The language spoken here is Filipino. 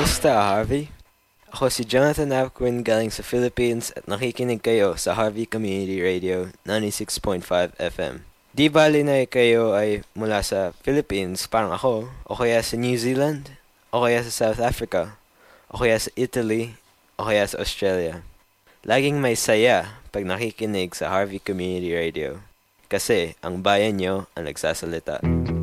Kamusta, Harvey? Ako si Jonathan Apquin galing sa Philippines at nakikinig kayo sa Harvey Community Radio 96.5 FM. Di bali na kayo ay mula sa Philippines, parang ako, o kaya sa New Zealand, o kaya sa South Africa, o kaya sa Italy, o kaya sa Australia. Laging may saya pag nakikinig sa Harvey Community Radio kasi ang bayan nyo ang nagsasalita.